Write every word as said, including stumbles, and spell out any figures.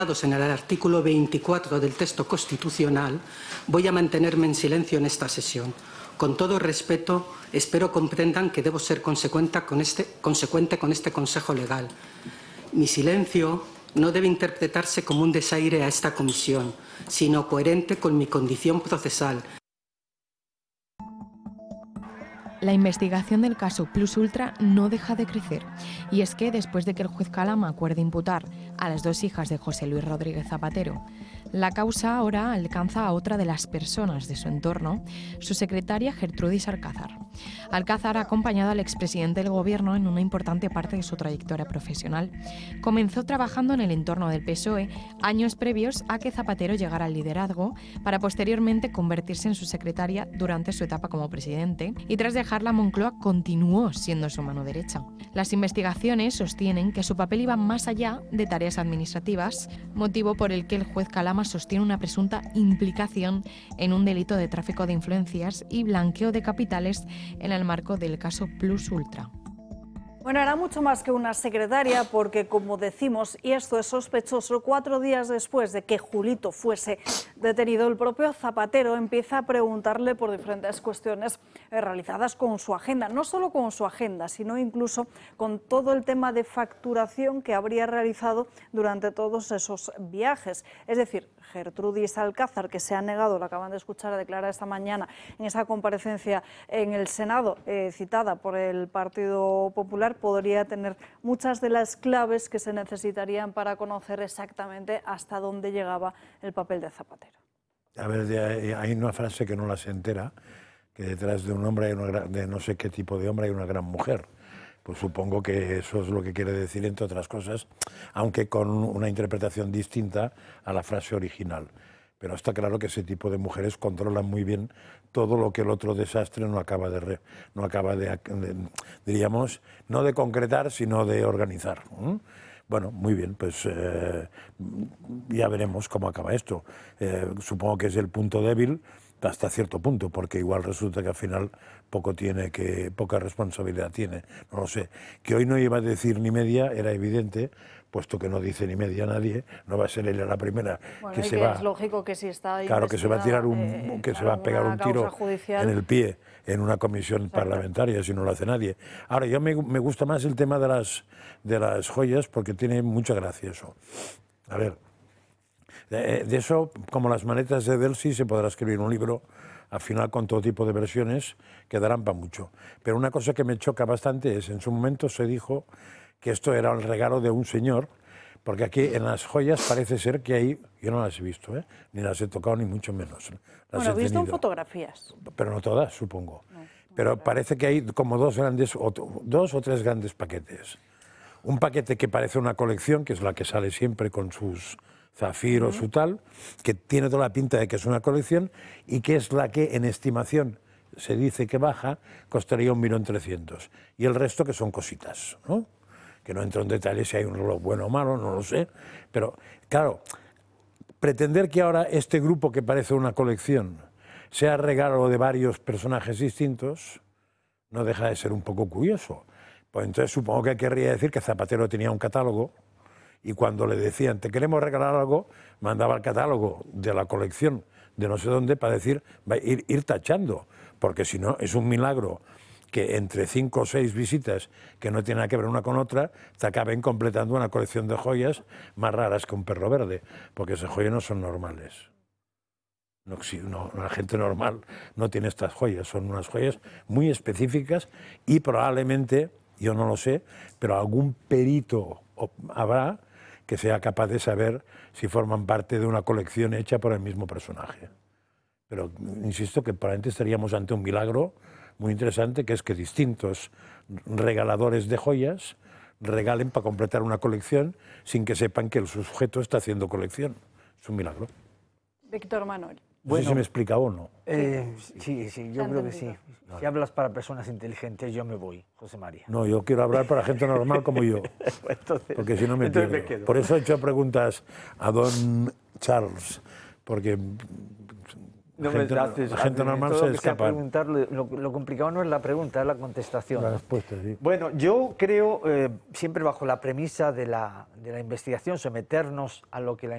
en el artículo veinticuatro del texto constitucional, voy a mantenerme en silencio en esta sesión. Con todo respeto, espero comprendan que debo ser consecuente con este, consecuente con este Consejo Legal. Mi silencio no debe interpretarse como un desaire a esta comisión, sino coherente con mi condición procesal. La investigación del caso Plus Ultra no deja de crecer. Y es que después de que el juez Calama acuerde imputar a las dos hijas de José Luis Rodríguez Zapatero, la causa ahora alcanza a otra de las personas de su entorno, su secretaria Gertrudis Alcázar. Alcázar ha acompañado al expresidente del Gobierno en una importante parte de su trayectoria profesional. Comenzó trabajando en el entorno del P S O E años previos a que Zapatero llegara al liderazgo, para posteriormente convertirse en su secretaria durante su etapa como presidente, y tras dejar la Moncloa continuó siendo su mano derecha. Las investigaciones sostienen que su papel iba más allá de tareas administrativas, motivo por el que el juez Calama sostiene una presunta implicación en un delito de tráfico de influencias y blanqueo de capitales en el marco del caso Plus Ultra. Bueno, era mucho más que una secretaria porque, como decimos, y esto es sospechoso, cuatro días después de que Julito fuese detenido, el propio Zapatero empieza a preguntarle por diferentes cuestiones realizadas con su agenda, no solo con su agenda, sino incluso con todo el tema de facturación que habría realizado durante todos esos viajes. Es decir, Gertrudis Alcázar, que se ha negado, lo acaban de escuchar, a declarar esta mañana en esa comparecencia en el Senado, eh, citada por el Partido Popular, podría tener muchas de las claves que se necesitarían para conocer exactamente hasta dónde llegaba el papel de Zapatero. A ver, de, hay una frase que no la se entera, que detrás de un hombre hay una gran, de no sé qué tipo de hombre hay una gran mujer. Pues supongo que eso es lo que quiere decir, entre otras cosas, aunque con una interpretación distinta a la frase original. Pero está claro que ese tipo de mujeres controlan muy bien todo lo que el otro desastre no acaba de, re, no acaba de, de, diríamos, no de concretar, sino de organizar. ¿Mm? Bueno, muy bien, pues eh, ya veremos cómo acaba esto. Eh, supongo que es el punto débil hasta cierto punto, porque igual resulta que al final poco tiene que, poca responsabilidad tiene, no lo sé. Que hoy no iba a decir ni media era evidente, puesto que no dice ni media nadie, no va a ser ella la primera bueno, que y se que va. Es lógico que si está claro que se va a tirar un, eh, que se va a pegar un tiro judicial en el pie en una comisión Exacto. parlamentaria si no lo hace nadie. Ahora, yo me, me gusta más el tema de las de las joyas porque tiene mucha gracia eso. A ver. De, de eso, como las maletas de Delcy, se podrá escribir un libro, al final con todo tipo de versiones, que darán para mucho. Pero una cosa que me choca bastante es, en su momento se dijo que esto era el regalo de un señor, porque aquí en las joyas parece ser que hay, yo no las he visto, ¿eh? Ni las he tocado ni mucho menos. Las bueno, he visto en tenido. fotografías. Pero no todas, supongo. No, Pero parece que hay como dos, grandes, o, dos o tres grandes paquetes. Un paquete que parece una colección, que es la que sale siempre con sus zafiros uh-huh. o tal, que tiene toda la pinta de que es una colección y que es la que en estimación se dice que baja, costaría un millón trescientos. Y el resto que son cositas, ¿no? Que no entro en detalles si hay un reloj bueno o malo, no lo sé. Pero, claro, pretender que ahora este grupo que parece una colección sea regalo de varios personajes distintos, no deja de ser un poco curioso. Pues entonces supongo que querría decir que Zapatero tenía un catálogo y cuando le decían, te queremos regalar algo, mandaba el catálogo de la colección de no sé dónde para decir, va, ir, ir tachando, porque si no es un milagro que entre cinco o seis visitas que no tienen nada que ver una con otra, te acaben completando una colección de joyas más raras que un perro verde, porque esas joyas no son normales. No, no, la gente normal no tiene estas joyas, son unas joyas muy específicas y probablemente, yo no lo sé, pero algún perito habrá que sea capaz de saber si forman parte de una colección hecha por el mismo personaje. Pero insisto que probablemente estaríamos ante un milagro muy interesante, que es que distintos regaladores de joyas regalen para completar una colección sin que sepan que el sujeto está haciendo colección. Es un milagro. Víctor Manuel. No sé si me he explicado o no. Eh, sí, sí, yo creo que sí. Si hablas para personas inteligentes, yo me voy, José María. No, yo quiero hablar para gente normal como yo, entonces, porque si no me pierdo. Me quedo. Por eso he hecho preguntas a don Charles, porque no la gente, me haces, la gente normal se escapa. Preguntar, lo, lo complicado no es la pregunta, es la contestación. La respuesta, sí. Bueno, yo creo, eh, siempre bajo la premisa de la, de la investigación, someternos a lo que la